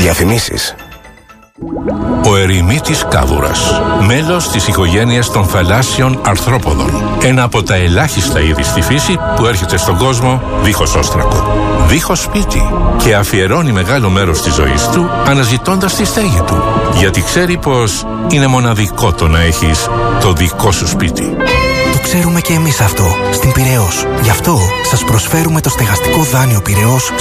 Διαφημίσεις. Ο ερημίτης κάβουρας, μέλος της οικογένειας των θαλάσσιων αρθρόποδων. Ένα από τα ελάχιστα είδη στη φύση που έρχεται στον κόσμο δίχως όστρακο, δίχως σπίτι, και αφιερώνει μεγάλο μέρος της ζωής του αναζητώντας τη στέγη του. Γιατί ξέρει πως είναι μοναδικό το να έχεις το δικό σου σπίτι. Το ξέρουμε και εμείς αυτό στην Πειραιώς. Γι' αυτό σας προσφέρουμε το στεγαστικό δάνειο Πειραιώς